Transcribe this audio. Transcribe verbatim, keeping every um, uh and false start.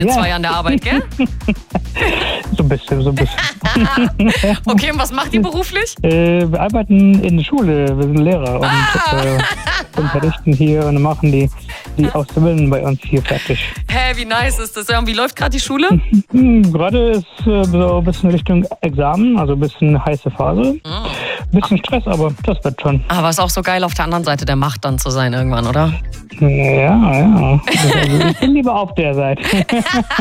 in Ja. zwei Jahren der Arbeit, gell? So ein bisschen, so ein bisschen. Okay, und was macht ihr beruflich? Äh, wir arbeiten in der Schule, wir sind Lehrer und Ah. äh, unterrichten hier und machen die, die Auszubildenden bei uns hier fertig. Hä, wie nice ist das? Ja, und wie läuft gerade die Schule? Hm, gerade ist äh, so ein bisschen Richtung Examen, also ein bisschen heiße Phase. Ein bisschen Stress, aber das wird schon. Aber ist auch so geil, auf der anderen Seite der Macht dann zu sein irgendwann, oder? Ja, ja. Also ich bin lieber auf der Seite.